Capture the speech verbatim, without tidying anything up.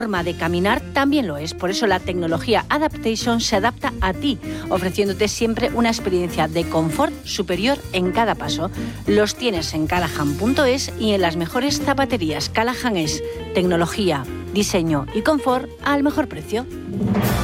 forma de caminar también lo es. Por eso la tecnología Adaptation se adapta a ti, ofreciéndote siempre una experiencia de confort superior en cada paso. Los tienes en Callahan punto es y en las mejores zapaterías. Callahan es tecnología, diseño y confort al mejor precio.